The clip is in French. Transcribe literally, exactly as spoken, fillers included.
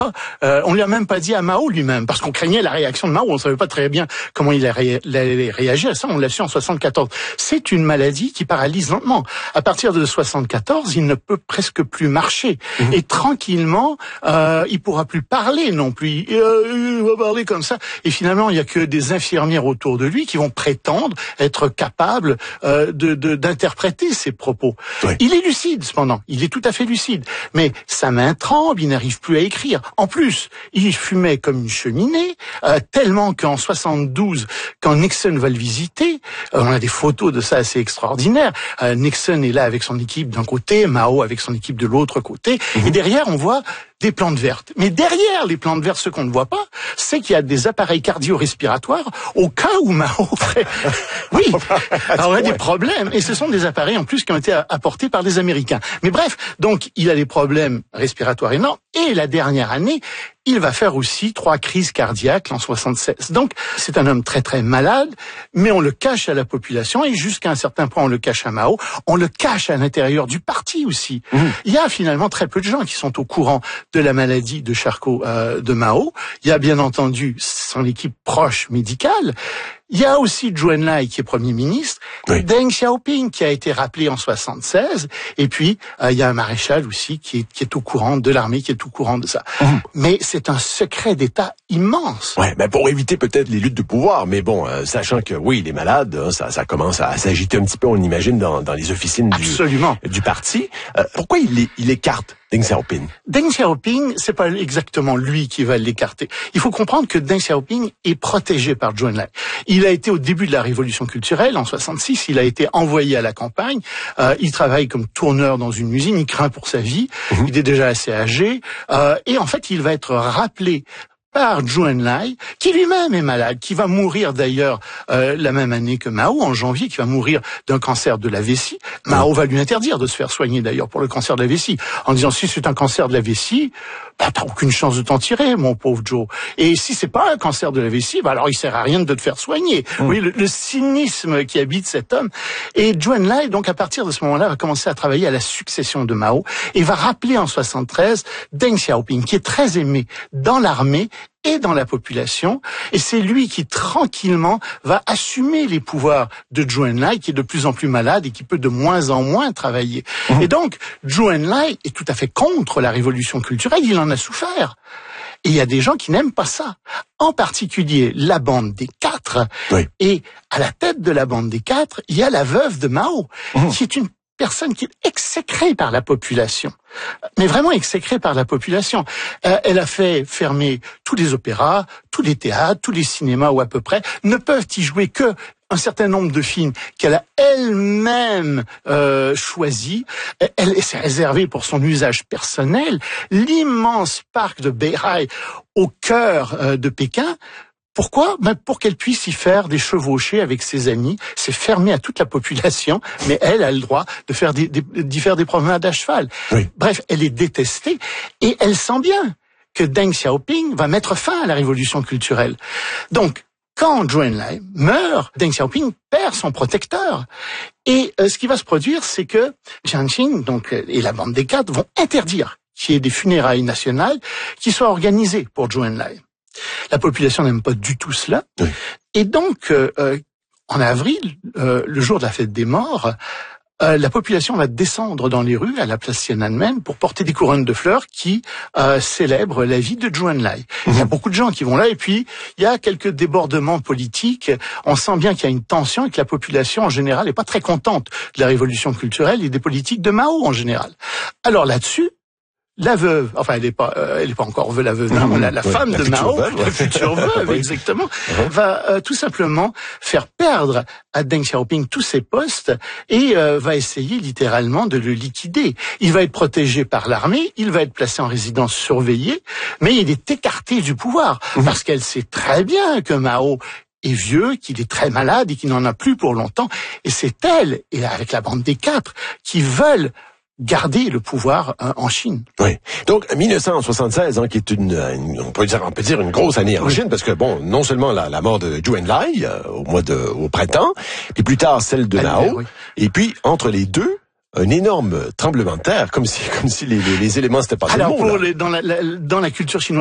Euh, on lui a même pas dit à Mao lui-même, parce qu'on craignait la réaction de Mao. On savait pas très bien comment il allait réagir. Ça, on l'a su en soixante-quatorze. C'est une maladie qui paralyse lentement. À partir de soixante-quatorze, il ne peut presque plus marcher. Mmh. Et tranquillement, euh, il pourra plus parler non plus. Euh, il va parler comme ça. Et finalement, il y a que des infirmières autour de lui qui vont prétendre être capables euh, de, de, d'interpréter ses propos. Oui. Il est lucide, cependant. Il est tout à fait lucide. Mais sa main tremble, il n'arrive plus à écrire. En plus, il fumait comme une cheminée, euh, tellement qu'en soixante-douze, quand Nixon va le visiter, euh, on a des photos de ça assez extraordinaires. Euh, Nixon est là avec son équipe d'un côté, Mao avec son équipe de l'autre côté, mmh. et derrière on voit des plantes vertes. Mais derrière les plantes vertes, ce qu'on ne voit pas, c'est qu'il y a des appareils cardio-respiratoires au cas où Mao ferait... Oui, aurait des problèmes. Et ce sont des appareils en plus qui ont été apportés par les Américains. Mais bref, donc il a des problèmes respiratoires énormes. Et la dernière année, il va faire aussi trois crises cardiaques en soixante-seize. Donc, c'est un homme très très malade, mais on le cache à la population et jusqu'à un certain point, on le cache à Mao. On le cache à l'intérieur du parti aussi. Mmh. Il y a finalement très peu de gens qui sont au courant de la maladie de Charcot euh, de Mao. Il y a bien entendu son équipe proche médicale. Il y a aussi Zhou Enlai qui est Premier ministre, oui. Deng Xiaoping qui a été rappelé en soixante-seize, et puis euh, il y a un maréchal aussi qui est, qui est au courant de l'armée, qui est au courant de ça. Mmh. Mais c'est un secret d'État immense. Ouais, mais pour éviter peut-être les luttes de pouvoir, mais bon, euh, sachant que oui, il est malade, hein, ça, ça commence à s'agiter un petit peu, on imagine, dans, dans les officines Absolument. du, du parti. Euh, pourquoi il, il écarte Deng Xiaoping? Deng Xiaoping, c'est pas exactement lui qui va l'écarter. Il faut comprendre que Deng Xiaoping est protégé par Zhou Enlai. Il a été au début de la révolution culturelle, en soixante-six, il a été envoyé à la campagne. Euh, il travaille comme tourneur dans une usine, il craint pour sa vie, mmh. il est déjà assez âgé, euh, et en fait, il va être rappelé par Zhou Enlai, qui lui-même est malade, qui va mourir d'ailleurs euh, la même année que Mao, en janvier, qui va mourir d'un cancer de la vessie. Mao va lui interdire de se faire soigner d'ailleurs pour le cancer de la vessie, en disant si c'est un cancer de la vessie, bah t'as aucune chance de t'en tirer, mon pauvre Joe. Et si c'est pas un cancer de la vessie, bah alors il sert à rien de te faire soigner. Mmh. Vous voyez le, le cynisme qui habite cet homme. Et Zhou Enlai, donc à partir de ce moment-là, va commencer à travailler à la succession de Mao et va rappeler en soixante-treize Deng Xiaoping, qui est très aimé dans l'armée et dans la population, et c'est lui qui tranquillement va assumer les pouvoirs de Zhou Enlai, qui est de plus en plus malade et qui peut de moins en moins travailler. Mmh. Et donc, Zhou Enlai est tout à fait contre la révolution culturelle, il en a souffert. Et il y a des gens qui n'aiment pas ça. En particulier, la bande des quatre. Oui. Et à la tête de la bande des quatre, il y a la veuve de Mao, mmh. qui est une personne qui est exécrée par la population. Mais vraiment exécrée par la population. Euh, elle a fait fermer tous les opéras, tous les théâtres, tous les cinémas, ou à peu près, ne peuvent y jouer que un certain nombre de films qu'elle a elle-même euh, choisis. Elle s'est réservée pour son usage personnel l'immense parc de Beihai au cœur euh, de Pékin. Pourquoi? Ben pour qu'elle puisse y faire des chevauchées avec ses amis. C'est fermé à toute la population, mais elle a le droit de faire des, des, d'y faire des promenades à cheval. Oui. Bref, elle est détestée et elle sent bien que Deng Xiaoping va mettre fin à la révolution culturelle. Donc, quand Zhou Enlai meurt, Deng Xiaoping perd son protecteur. Et euh, ce qui va se produire, c'est que Jiang Qing, donc, et la bande des quatre vont interdire qu'il y ait des funérailles nationales qui soient organisées pour Zhou Enlai. La population n'aime pas du tout cela. Oui. Et donc, euh, en avril, euh, le jour de la fête des morts, euh, la population va descendre dans les rues à la place Tiananmen pour porter des couronnes de fleurs qui euh, célèbrent la vie de Zhou Enlai. Mmh. Il y a beaucoup de gens qui vont là et puis il y a quelques débordements politiques. On sent bien qu'il y a une tension et que la population en général n'est pas très contente de la révolution culturelle et des politiques de Mao en général. Alors là-dessus, la veuve, enfin elle est pas, euh, elle est pas encore veuve, la veuve, non, la, la oui, femme la de Mao, veuve, ouais. la future veuve, oui. exactement, uh-huh. va euh, tout simplement faire perdre à Deng Xiaoping tous ses postes et euh, va essayer littéralement de le liquider. Il va être protégé par l'armée, il va être placé en résidence surveillée, mais il est écarté du pouvoir uh-huh. parce qu'elle sait très bien que Mao est vieux, qu'il est très malade et qu'il n'en a plus pour longtemps. Et c'est elle, et avec la bande des quatre, qui veulent garder le pouvoir euh, en Chine. Oui. Donc mille neuf cent soixante-seize, hein, qui est une, une, on peut dire, on peut dire une grosse année en oui. Chine, parce que bon, non seulement la, la mort de Zhou Enlai euh, au mois de, au printemps, puis plus tard celle de Mao, oui. et puis entre les deux, un énorme tremblement de terre, comme si, comme si les, les, les éléments s'étaient passés. Alors, le mot, pour là. les, dans la, la, dans la culture chinoise,